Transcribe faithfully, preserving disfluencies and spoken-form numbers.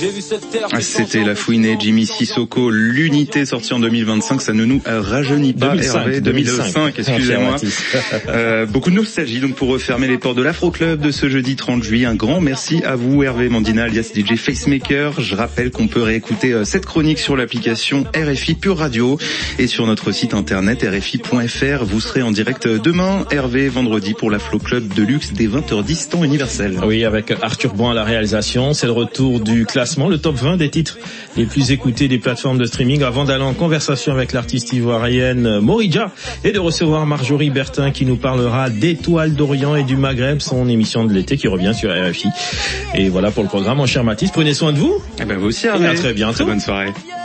C'était La Fouine, Jimmy Sissoko, l'unité sortie en deux mille vingt-cinq, ça ne nous rajeunit pas. deux mille cinq, Hervé, deux mille cinq, excusez-moi. euh, beaucoup de nostalgie donc pour refermer les portes de l'Afro Club de ce jeudi trente juillet. Un grand merci à vous Hervé Mandina alias D J Facemaker. Je rappelle qu'on peut réécouter cette chronique sur l'application R F I Pure Radio et sur notre site internet R F I point F R. Vous serez en direct demain, Hervé, vendredi pour l'Afro Club de luxe dès vingt heures dix temps universel. Oui, avec Arthur Boin à la réalisation. C'est le retour du classement, le top vingt des titres les plus écoutés des plateformes de streaming, avant d'aller en conversation avec l'artiste ivoirienne Morija et de recevoir Marjorie Bertin qui nous parlera d'Étoiles d'Orient et du Maghreb, son émission de l'été qui revient sur R F I. Et voilà pour le programme, mon cher Mathis. Prenez soin de vous. Eh ben vous aussi, Hervé. Et à très bientôt. Très bonne soirée.